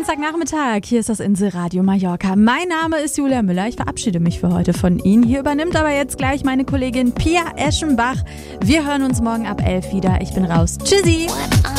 Dienstagnachmittag, hier ist das Inselradio Mallorca. Mein Name ist Julia Müller, ich verabschiede mich für heute von Ihnen. Hier übernimmt aber jetzt gleich meine Kollegin Pia Eschenbach. Wir hören uns morgen ab 11 wieder. Ich bin raus. Tschüssi!